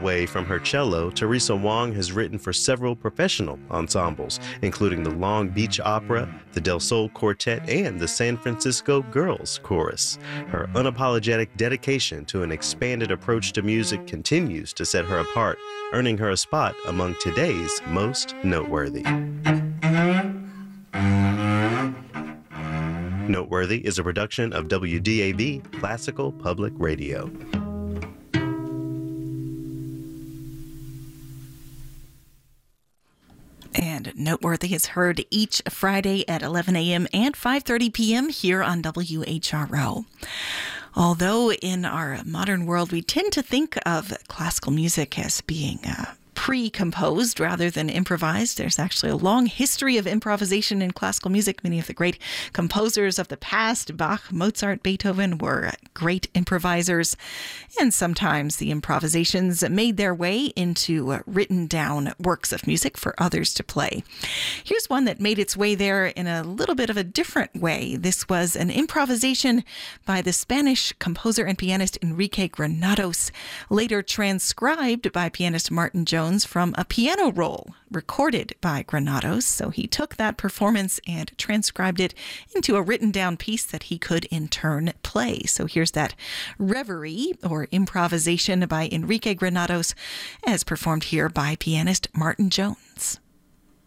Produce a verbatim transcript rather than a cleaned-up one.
away from her cello, Teresa Wong has written for several professional ensembles, including the Long Beach Opera, the Del Sol Quartet, and the San Francisco Girls Chorus. Her unapologetic dedication to an expanded approach to music continues to set her apart, earning her a spot among today's most noteworthy. Noteworthy is a production of W D A V Classical Public Radio. And Noteworthy is heard each Friday at eleven a.m. and five thirty p.m. here on W H R O. Although in our modern world we tend to think of classical music as being uh, pre-composed rather than improvised, there's actually a long history of improvisation in classical music. Many of the great composers of the past, Bach, Mozart, Beethoven, were great improvisers, and sometimes the improvisations made their way into written down works of music for others to play. Here's one that made its way there in a little bit of a different way. This was an improvisation by the Spanish composer and pianist Enrique Granados, later transcribed by pianist Martin Jones from a piano roll recorded by Granados. So he took that performance and transcribed it into a written down piece that he could in turn play. So here's that Reverie or improvisation by Enrique Granados as performed here by pianist Martin Jones.